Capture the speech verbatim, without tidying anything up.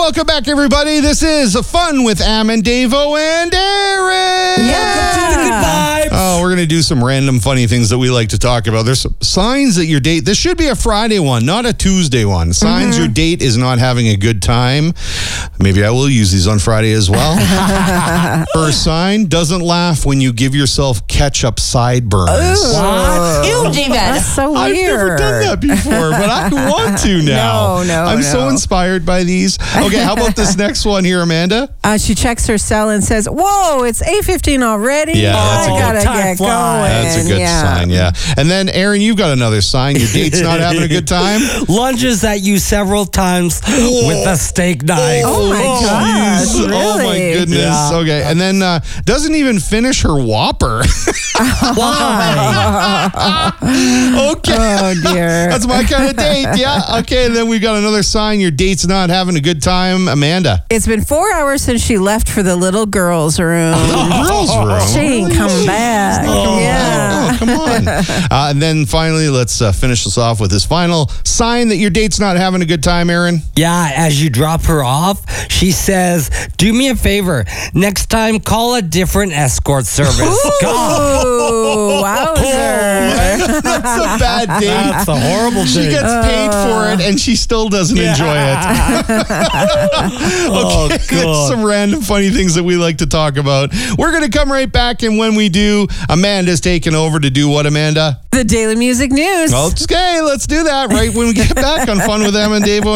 Welcome back, everybody. This is Fun with Am and Davo and Aaron. Welcome to the Good Vibes. Oh, we're going to do some random funny things that we like to talk about. There's some signs that your date, this should be a Friday one, not a Tuesday one. Signs mm-hmm. your date is not having a good time. Maybe I will use these on Friday as well. First sign, doesn't laugh when you give yourself ketchup sideburns. What? Ew, David. That's so I've weird. never done that before, but I want to now. No, no, I'm no. so inspired by these. Okay, how about this next one here, Amanda? Uh, she checks her cell and says, "Whoa, it's eight fifteen already. Yeah, that's a I good gotta time get flies. going." That's a good yeah. sign, yeah. And then, Aaron, you've got another sign. Your date's not having a good time. Lunges at you several times with a steak knife. Oh, my gosh, jeez. Oh, my really? goodness. Yeah. Okay, and then uh, doesn't even finish her Whopper. Why? Okay. Oh dear. That's my kind of date, yeah. Okay, and then we got another sign. Your date's not having a good time. Amanda. It's been four hours since she left for the little girls' room. Girls' room. She ain't come back. Oh, yeah. oh, come on. Uh, and then finally, let's uh, finish this off with this final sign that your date's not having a good time, Aaron. Yeah, as you drop her off, she says, "Do me a favor. Next time, call a different escort service." God. Ooh, wowzer. That's a bad date. That's a horrible She date. gets paid for it, and she still doesn't enjoy it. Oh, Okay, there's God. some random funny things that we like to talk about. We're going to come right back, and when we do, Amanda's taking over to do what, Amanda? The Daily Music News. Okay, let's do that right when we get back on Fun with Em and Davo.